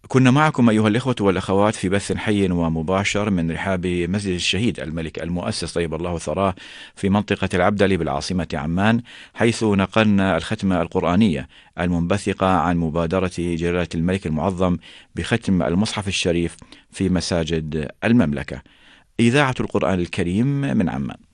كنا معكم أيها الإخوة والأخوات في بث حي ومباشر من رحاب مسجد الشهيد الملك المؤسس طيب الله ثراه في منطقة العبدلي بالعاصمة عمان، حيث نقلنا الختمة القرآنية المنبثقة عن مبادرة جلالة الملك المعظم بختم المصحف الشريف في مساجد المملكة. إذاعة القرآن الكريم من عمان.